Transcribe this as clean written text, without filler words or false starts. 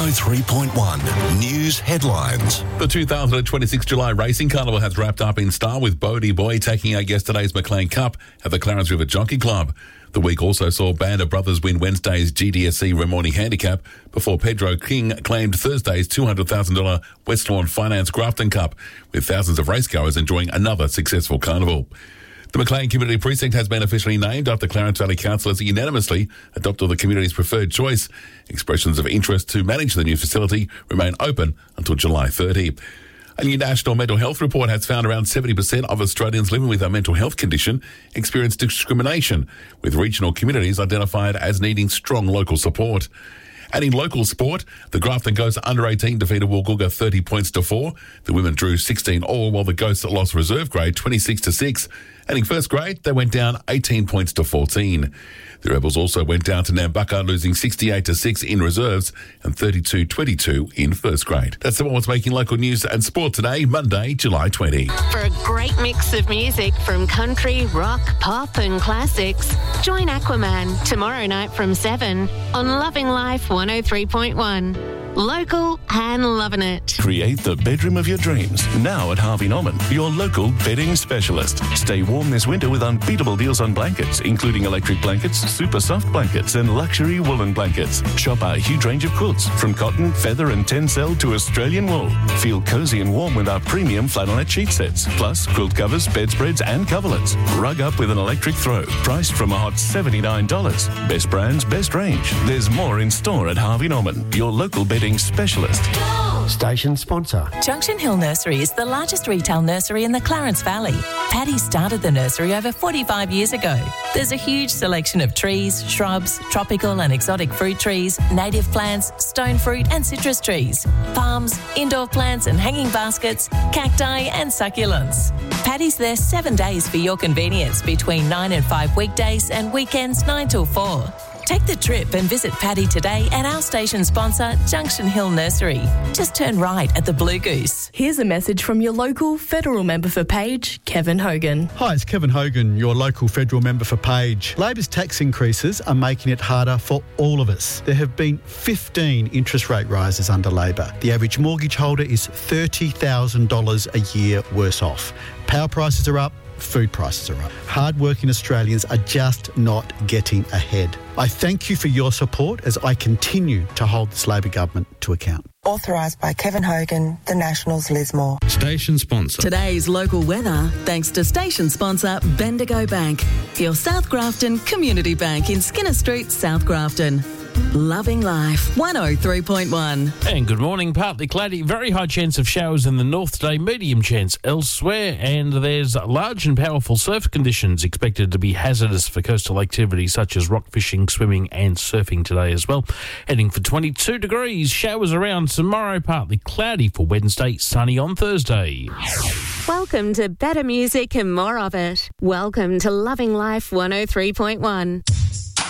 103.1 News Headlines. The 2026 July Racing Carnival has wrapped up in style with Bodie Boy taking out yesterday's McLean Cup at the Clarence River Jockey Club. The week also saw Band of Brothers win Wednesday's GDSC Red Morning Handicap before Pedro King claimed Thursday's $200,000 West Lawn Finance Grafton Cup, with thousands of racegoers enjoying another successful carnival. The McLean Community Precinct has been officially named after Clarence Valley councillors unanimously adopted the community's preferred choice. Expressions of interest to manage the new facility remain open until July 30. A new national mental health report has found around 70% of Australians living with a mental health condition experience discrimination, with regional communities identified as needing strong local support. And in local sport, the Grafton Ghosts under-18 defeated Woolgoolga 30 points to 4. The women drew 16 all, while the Ghosts lost reserve grade 26 to 6. And in first grade, they went down 18 points to 14. The Rebels also went down to Nambucca, losing 68 to 6 in reserves and 32-22 in first grade. That's what's making local news and sport today, Monday, July 20. For a great mix of music from country, rock, pop and classics, join Aquaman tomorrow night from 7 on Loving Life 103.1. Local and loving it. Create the bedroom of your dreams. Now at Harvey Norman, your local bedding specialist. Stay warm this winter with unbeatable deals on blankets, including electric blankets, super soft blankets, and luxury woolen blankets. Shop our huge range of quilts, from cotton, feather, and tencel to Australian wool. Feel cozy and warm with our premium flannelette sheet sets, plus quilt covers, bedspreads, and coverlets. Rug up with an electric throw, priced from a hot $79. Best brands, best range. There's more in store at Harvey Norman, your local bedding specialist. Station sponsor. Junction Hill Nursery is the largest retail nursery in the Clarence Valley. Paddy started the nursery over 45 years ago. There's a huge selection of trees, shrubs, tropical and exotic fruit trees, native plants, stone fruit and citrus trees, palms, indoor plants and hanging baskets, cacti and succulents. Paddy's there 7 days for your convenience, between 9 and 5 weekdays and weekends 9 till 4. Take the trip and visit Paddy today at our station sponsor, Junction Hill Nursery. Just turn right at the Blue Goose. Here's a message from your local federal member for Page, Kevin Hogan. Hi, it's Kevin Hogan, your local federal member for Page. Labor's tax increases are making it harder for all of us. There have been 15 interest rate rises under Labor. The average mortgage holder is $30,000 a year worse off. Power prices are up. Food prices are up. Hard-working Australians are just not getting ahead. I thank you for your support as I continue to hold this Labor government to account. Authorised by Kevin Hogan, the Nationals Lismore. Station sponsor. Today's local weather, thanks to station sponsor Bendigo Bank, your South Grafton Community Bank in Skinner Street, South Grafton. Loving Life 103.1. And good morning. Partly cloudy, very high chance of showers in the north today, medium chance elsewhere, and there's large and powerful surf conditions expected to be hazardous for coastal activities such as rock fishing, swimming and surfing today as well. Heading for 22 degrees, showers around tomorrow, partly cloudy for Wednesday, sunny on Thursday. Welcome to better music and more of it. Welcome to Loving Life 103.1.